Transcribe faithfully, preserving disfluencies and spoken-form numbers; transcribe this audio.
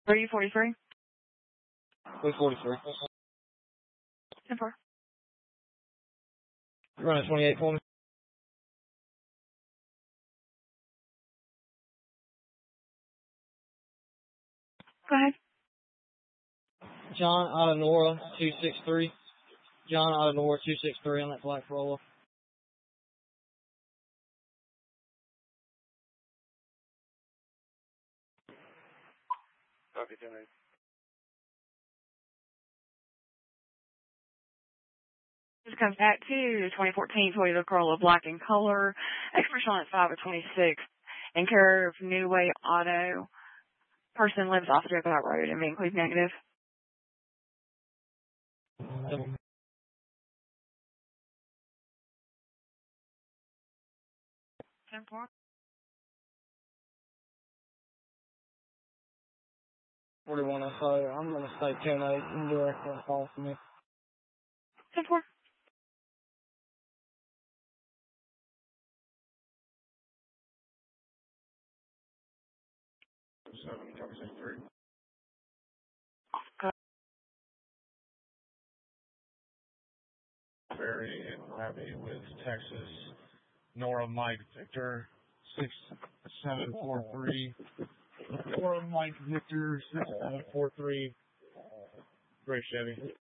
Are you forty-three? Who's forty-three? ten four. Run a twenty-eight for me. Go ahead. John out of Nora, two six three. John out of Nora, two six three on that black roller. Copy, ten eight. This comes back to twenty fourteen Toyota Corolla black in color. Expiration on it's five of twenty-six. In care of New Way Auto. Person lives off Jacobite Road and being include negative. ten four. forty-one oh five. I'm going to say ten eight. You can do that call for me. ten four. Seven, copy, six three. Very happy with Texas. Nora Mike Victor, six seven four three. Nora Mike Victor, six seven four three. Great Chevy.